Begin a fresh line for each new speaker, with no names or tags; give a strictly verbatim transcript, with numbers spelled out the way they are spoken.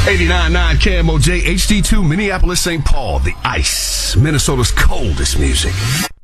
eighty-nine point nine K M O J H D two, Minneapolis, Saint Paul, the ice, Minnesota's coldest music.